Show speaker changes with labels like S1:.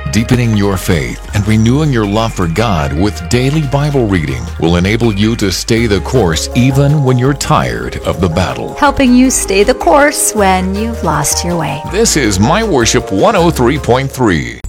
S1: Deepening your faith and renewing your love for God with daily Bible reading will enable you to stay the course even when you're tired of the battle.
S2: Helping you stay the course when you've lost your way.
S1: This is My Worship 103.3.